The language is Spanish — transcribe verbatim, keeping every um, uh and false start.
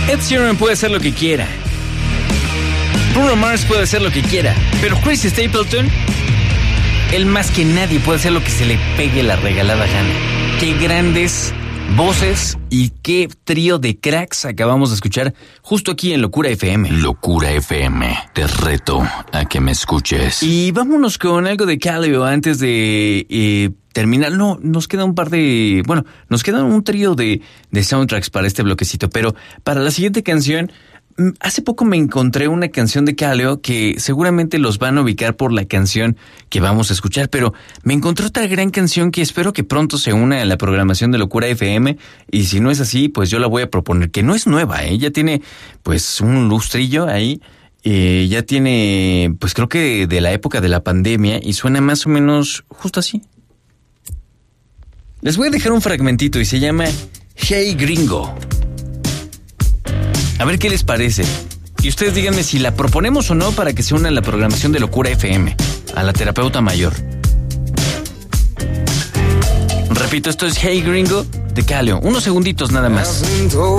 Ed Sheeran puede hacer lo que quiera. Bruno Mars puede hacer lo que quiera. Pero Chris Stapleton, él más que nadie puede hacer lo que se le pegue la regalada gana. Qué grandes voces y qué trío de cracks acabamos de escuchar justo aquí en Locura F M. Locura F M, te reto a que me escuches. Y vámonos con algo de Kaleo antes de eh, terminar. No, nos queda un par de... Bueno, nos queda un trío de, de soundtracks para este bloquecito, pero para la siguiente canción... Hace poco me encontré una canción de Kaleo que seguramente los van a ubicar por la canción que vamos a escuchar, pero me encontré otra gran canción que espero que pronto se una a la programación de Locura F M, y si no es así, pues yo la voy a proponer, que no es nueva, ¿eh? Ya tiene pues un lustrillo ahí, eh, ya tiene pues creo que de la época de la pandemia y suena más o menos justo así. Les voy a dejar un fragmentito y se llama Hey Gringo. A ver qué les parece. Y ustedes díganme si la proponemos o no para que se una a la programación de Locura F M, a la terapeuta mayor. Repito, esto es Hey Gringo de Kaleo. Unos segunditos nada más.